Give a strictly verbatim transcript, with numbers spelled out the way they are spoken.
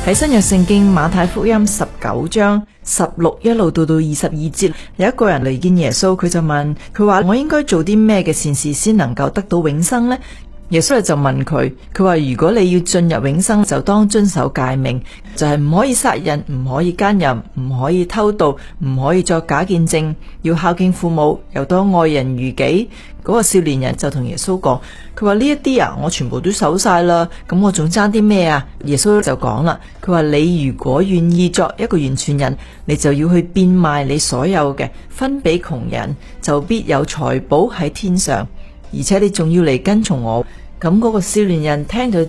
喺新約聖經馬太福音十九章十六一路到到二十二節，有一個人嚟見耶穌，佢就問佢話：我應該做啲咩嘅善事先能夠得到永生呢？耶穌就問佢，佢話如果你要進入永生，就當遵守誡命，就係唔可以殺人，唔可以奸淫，唔可以偷盜，唔可以作假見證，要孝敬父母，又當愛人如己。嗰個少年人就同耶穌講，佢話呢一啲啊，我全部都守晒啦，咁我仲爭啲咩啊？耶穌就講啦，佢話你如果願意作一個完全人，你就要去變賣你所有嘅，分俾窮人，就必有財寶喺天上。而且你仲要嚟跟從我。咁嗰個少年人聽到